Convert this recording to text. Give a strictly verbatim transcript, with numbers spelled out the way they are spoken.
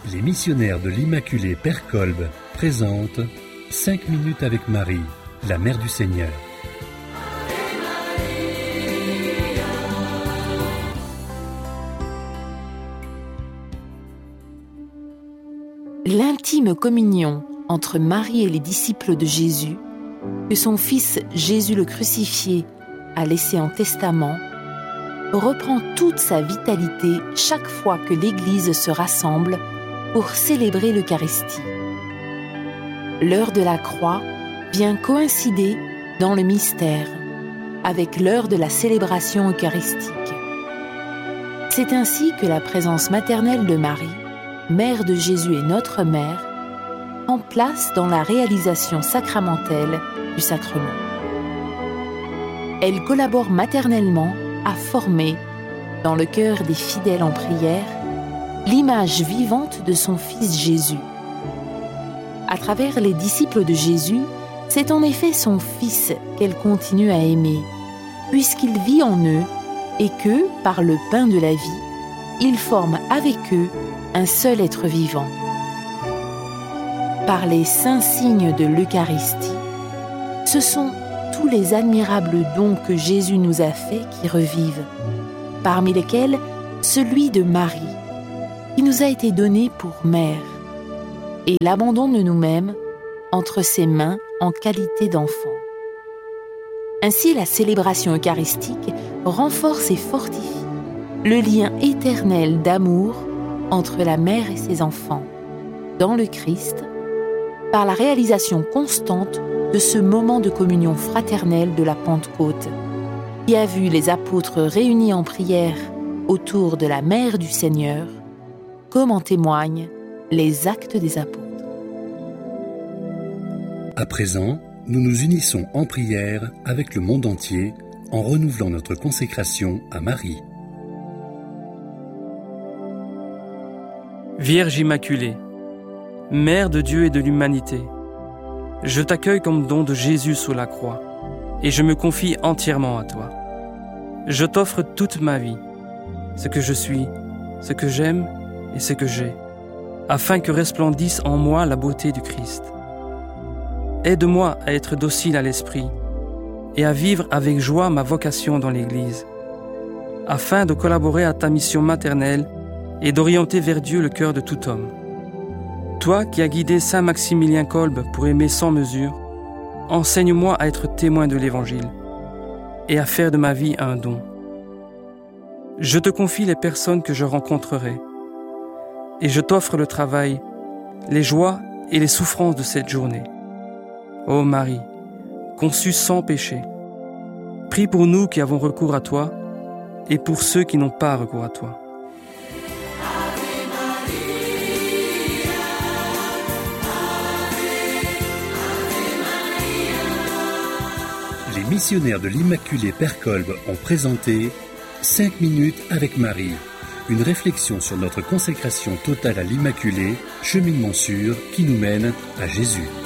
Les missionnaires de l'Immaculée Père Kolb présentent cinq minutes avec Marie, la Mère du Seigneur. L'intime communion entre Marie et les disciples de Jésus, que son fils Jésus le crucifié a laissé en testament, reprend toute sa vitalité chaque fois que l'Église se rassemble pour célébrer l'Eucharistie. L'heure de la croix vient coïncider dans le mystère avec l'heure de la célébration eucharistique. C'est ainsi que la présence maternelle de Marie, Mère de Jésus et notre Mère, prend place dans la réalisation sacramentelle du sacrement. Elle collabore maternellement à former, dans le cœur des fidèles en prière, l'image vivante de son Fils Jésus. À travers les disciples de Jésus, c'est en effet son Fils qu'elle continue à aimer, puisqu'il vit en eux et que, par le pain de la vie, il forme avec eux un seul être vivant. Par les saints signes de l'Eucharistie, ce sont tous les admirables dons que Jésus nous a faits qui revivent, parmi lesquels celui de Marie, qui nous a été donné pour mère, et l'abandon de nous-mêmes entre ses mains en qualité d'enfant. Ainsi, la célébration eucharistique renforce et fortifie le lien éternel d'amour entre la mère et ses enfants, dans le Christ, par la réalisation constante de ce moment de communion fraternelle de la Pentecôte, qui a vu les apôtres réunis en prière autour de la Mère du Seigneur, comme en témoignent les Actes des Apôtres. À présent, nous nous unissons en prière avec le monde entier en renouvelant notre consécration à Marie. Vierge Immaculée, Mère de Dieu et de l'humanité, je t'accueille comme don de Jésus sous la croix et je me confie entièrement à toi. Je t'offre toute ma vie, ce que je suis, ce que j'aime et ce que j'ai, afin que resplendisse en moi la beauté du Christ. Aide-moi à être docile à l'esprit et à vivre avec joie ma vocation dans l'Église, afin de collaborer à ta mission maternelle et d'orienter vers Dieu le cœur de tout homme. Toi qui as guidé Saint Maximilien Kolb pour aimer sans mesure, enseigne-moi à être témoin de l'Évangile et à faire de ma vie un don. Je te confie les personnes que je rencontrerai et je t'offre le travail, les joies et les souffrances de cette journée. Ô Marie, conçue sans péché, prie pour nous qui avons recours à toi et pour ceux qui n'ont pas recours à toi. Les missionnaires de l'Immaculée Père Kolb ont présenté cinq minutes avec Marie, une réflexion sur notre consécration totale à l'Immaculée, cheminement sûr qui nous mène à Jésus.